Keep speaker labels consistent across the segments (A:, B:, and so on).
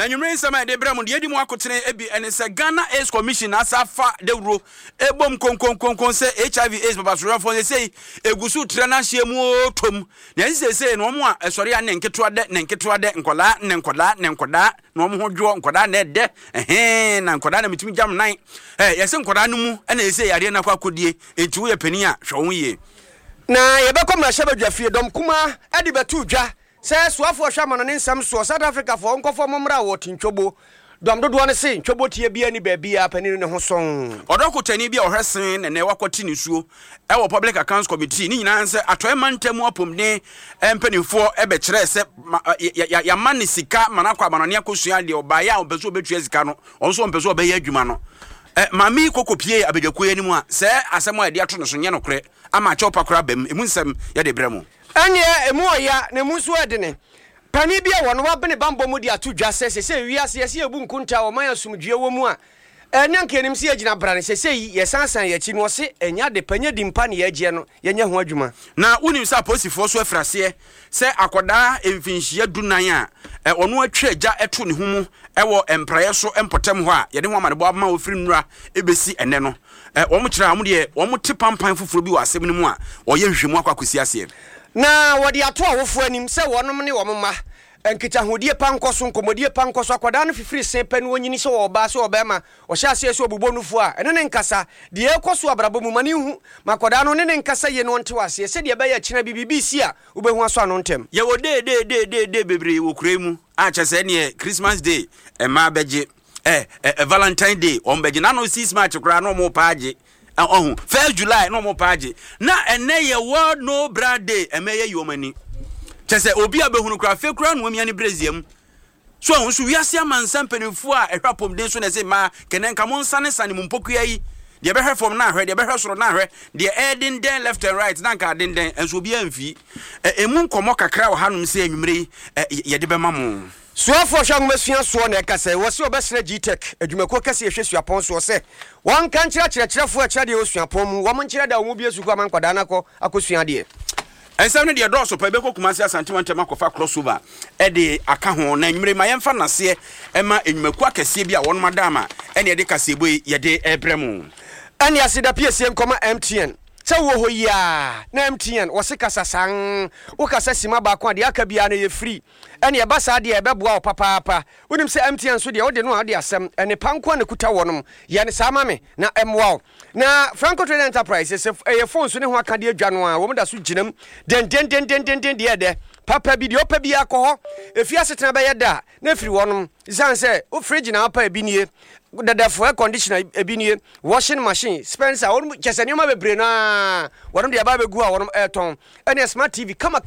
A: Anwumre nsɛm de brɛ mu de yɛdi mu akotene ebi ɛne sɛ Ghana AIDS Commission asafa dewuro ebom konkonkonkon sɛ HIV AIDS babasoro fo sɛ egusu tre na hye mu tom na sɛ no mo a ɛsɔre a ne nketewa de nkola no mo ho dwo nkoda na de na nkoda na mitimi jam nan yɛse nkoda no mu ɛna sɛ yare na kwakodie enti wo yɛ pani a hwɛ wo yie
B: na yɛbɛkɔ ma hyɛ badwafie dɔm kuma ɛde bɛtu dwa sɛ soafo hwɛ amano ne nsɛm so South Africa fo nkɔfo momra wɔ tintwobo dɔm dodoɔ ne se ntwobo tie bia ni baabia pani ne ho sɔn
A: ɔdɔkotani bia ɔhwɛsen ne wakɔti ne suo ɛwɔ Public Accounts Committee ni nyina sɛ atɔe mantamu apomne mpanimfoɔ ɛbɛkyerɛ sɛ yama ne sika manakɔ amanone akɔsua deɛ ɔbaeɛ a ɔmpɛ so ɔbɛtua sika no ɔnso ɔmpɛ so ɔbɛyɛ adwuma no mami kokopie abedwakoe animu a sɛ asɛm a yɛde ato no so nyɛ nokorɛ ama kyɛw pakora bam emu nsɛm yɛde brɛ mu
B: ɛnyɛ emu ɔya ne mu nso ɛdene pani bia wɔ no wabene bambɔ mu de ato dwa sɛ wiase yɛse ebu nkunta wɔ man asomdue wɔ mu a ɛnɛ nkenim se yɛgyina brane sɛ yɛsansan yɛkyi no ɔse ɛnya de panya di mpa ne yɛgye no yɛnyɛ ho adwuma
A: na wonim sɛ aposifoɔ so afraseɛ sɛ akɔdaa mfinhyia dunan a ɔno atwa agya ɛto ne ho mu ɛwɔ empraeɛ so empɔtam hɔ a yɛde ho amane bɔ ama ofiri nnura ebesi ɛnɛ no wɔn kyerɛ am deɛ wɔn te pampan foforo bi wɔ asɛm no mu a ɔyɛ nhwehwɛmu akɔkosi aseɛ
B: na wɔde ato awofo anim sɛ wɔnom ne wɔn ma nkitahodie pankɔ so nkomodie pankɔ so akwadaa no fifiri se pɛ no onyini sɛ wɔba sɛ wɔbɛma ɔhyɛ aseɛ sɛ ɔbobɔ no fo a ɛno ne nkasa deɛ ɛkɔ so abrabɔ mu mane hu ma akwadaa no ne nkasa yɛ no nte waseɛ sɛdeɛ ɛbɛyɛ kyena bibibi si a wobɛhu aso ano ntɛm
A: yɛwɔ de bebree wɔ kura mu a kyɛ sɛ neɛ Christmas Day ɛma bɛgye Valentine Day ɔmbɛgye na no 6 March koraa no ɔmo paagye 1 July no ɔmo paagye na ɛnɛ yɛ World No Bra Day ɛmɛyɛ yomani kyese obi abehunu kra fe kra no amia ne breziam so ahun so wiase amansa mpanimfo a ehwa pomden so na se ma kenen ka mo nsane sane mo mpokua yi de behwe from na ahwe de behwe soro na ahwe de edin den left and right na nka den enso obi amfi emu nkomo kakra wo hanum se anwumre ye de bema mo
B: suafo hwa ngomesua so na ekase wo se obesere GTech adwumako kase ehwe suapon so se wan kan kyerɛkyerɛfo a kyerɛ de osuapon mu wo mo kyerɛ da wo mu bi esuku amankwada na akosua de
A: ensem ne de dɔɔso pa beko kumase asantema ntema kofa crossover de aka ho na nwumre ma yɛmfa nase ɛma enwumaku akɛse bi a wɔn madama ɛne de kasebo yɛde ɛbrɛmu
B: ɛne asida piesie nkɔma MTN sɛ wo ho ya na MTN wɔse kasa san wo kasa sima ba ko de aka bia na yɛ free ɛne ɛba saa de ɛbɛboa wo papaapa wonim sɛ MTN so de wo de no ade asɛm ɛne panko na kuta wɔnom yɛ ne saa ma me na ɛmoa na Franco Trade Enterprise se phone so ne ho aka de adwa no a wo da so ginam den de de papa bi de opa bi akɔ hɔ efi asetena bɛyɛ da na firi wɔnom zan sɛ o fridge na apa bi nie dadafo air conditioner ebi nie washing machine Spencer wɔnom kyese nneɛma bebre na wɔnom de aba begu a wɔnom ɛtɔn ɛne smart TV kama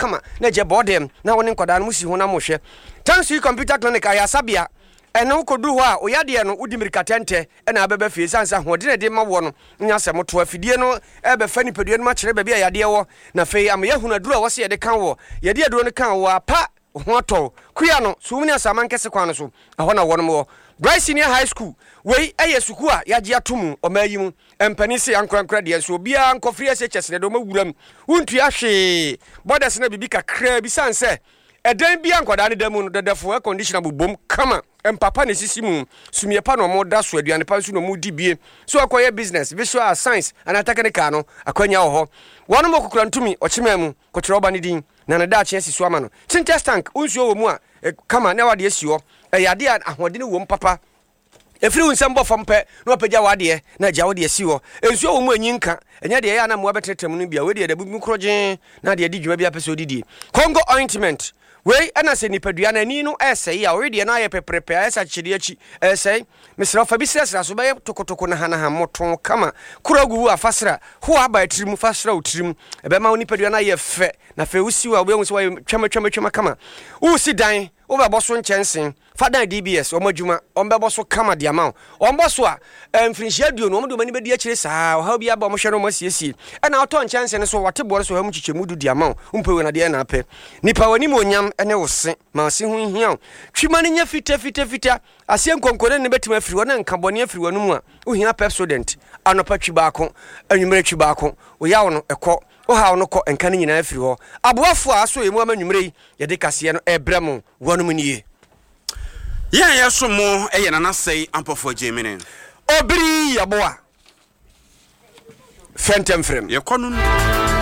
B: na je bodem na wɔne nkɔda no musi ho na mohwɛ Tansu Computer Clinic ayasabia ɛno kodu hɔ a oyade no udi mirikatente ɛna abɛbɛ fie sansa hodene de ma wo no nya sɛm to afidie no ɛbɛfa nipadua no ma kyerɛ baabi a yade wɔ na fei am yɛhunu aduru a wɔse yɛde kan wɔ yɛde aduru no kan wɔ apa ho atɔ kuya no so wuni asama nkɛse kwan no so ɛhɔ na wɔnom wɔ Bryce Senior High School wei ɛyɛ suku a yagye atomu ɔmayi mu empani se ankrankra de so bia nkɔfri SHS ne do mawuram wontua hwe borders na bibi kakra bi sanse ɛdan bia nkɔda ne damu no dadafo air conditioner bobom kama empapa ne sisi mu sumie pa no mo da so aduane pa so no mu di bie so akoye business visual science and technical no akwanya wo ho wono mo kokura ntumi ɔkyema mu kɔkyerɛ oba ne din na ne da akye siso ama no tintes tank unsuo wo mu a kama na wade asi hɔ ɛyade ahode ne wo mpapa efiri unsem bɔ fam pɛ na opagya wade na gya wode asi hɔ ensuo wo mu anyinka enya de ya na mo abetetem no bia we de da mu krogen na de di dwuma bia pɛ so didi Congo ointment wei ana se nipadua na ni no ɛsɛe a already na ayɛ peprepe ayɛsa kyede akyi ɛsɛe mesra fa bi srasra so bɛyɛ tokotoko na hana moton kama kuragu afasra ho aba atirim fasra utirim ɛbɛma wo nipadua na ayɛ fɛ na fɛ usiwa obehu so wayɛ twama kama usi dan obɛbɔ so nkyɛnsen fadan DBS ɔmadwuma ɔmbɛbɔ so kama de ama ɔmbɔ so a mfinhyia duo no ɔmde mani bɛdi akyire saa ɔha bi aba ɔmhwɛ no ɔmasiesie ɛna ɔtɔ nkyɛnsen so wɔte bɔre so ɔha mu kyikyɛmu du de ama mpɛwe na deɛ na apɛ nipa wani mu onyam ɛne wo se ma se ho hia twima no nya fita asie nkonkore ne betima afiri wɔ na nka bɔne afiri wɔ no mu a ohia Pepsodent anopa twi baako anwumere twi baako oyawo no ɛkɔ oha no kɔ enka ne nyina afiri hɔ aboafo a so emu amanwumere yi yɛde kaseɛ no ɛbrɛ mo wɔnom nie
A: Yeah, yes, more. And I say, I'm for Jamie.
B: Obri, ya boa. Fentem frame.
A: Your conun.